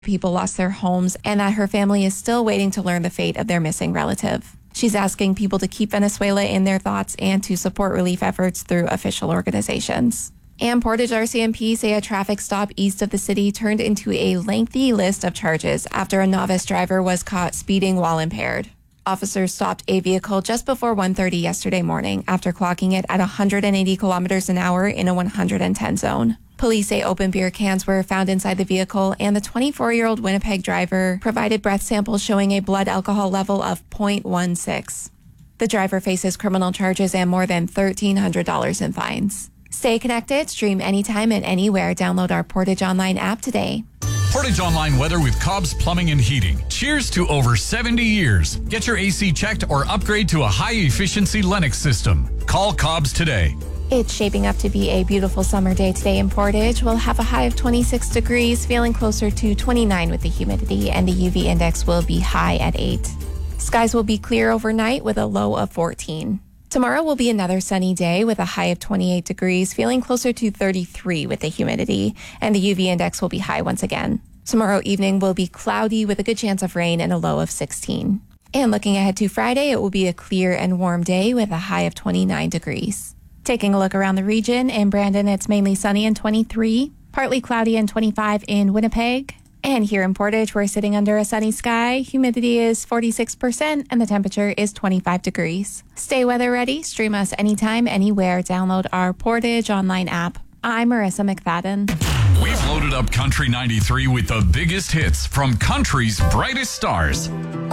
people lost their homes and that her family is still waiting to learn the fate of their missing relative. She's asking people to keep Venezuela in their thoughts and to support relief efforts through official organizations. And Portage RCMP say a traffic stop east of the city turned into a lengthy list of charges after a novice driver was caught speeding while impaired. Officers stopped a vehicle just before 1:30 yesterday morning after clocking it at 180 kilometers an hour in a 110 zone. Police say open beer cans were found inside the vehicle, and the 24-year-old Winnipeg driver provided breath samples showing a blood alcohol level of 0.16. The driver faces criminal charges and more than $1,300 in fines. Stay connected, stream anytime and anywhere. Download our Portage Online app today. Portage Online weather with Cobb's Plumbing and Heating. Cheers to over 70 years. Get your AC checked or upgrade to a high-efficiency Lennox system. Call Cobb's today. It's shaping up to be a beautiful summer day today in Portage. We'll have a high of 26 degrees, feeling closer to 29 with the humidity, and the UV index will be high at 8. Skies will be clear overnight with a low of 14. Tomorrow will be another sunny day with a high of 28 degrees, feeling closer to 33 with the humidity, and the UV index will be high once again. Tomorrow evening will be cloudy with a good chance of rain and a low of 16. And looking ahead to Friday, it will be a clear and warm day with a high of 29 degrees. Taking a look around the region, in Brandon, it's mainly sunny and 23, partly cloudy and 25 in Winnipeg. And here in Portage, we're sitting under a sunny sky. Humidity is 46% and the temperature is 25 degrees. Stay weather ready. Stream us anytime, anywhere. Download our Portage Online app. I'm Marissa McFadden. We've loaded up Country 93 with the biggest hits from country's brightest stars.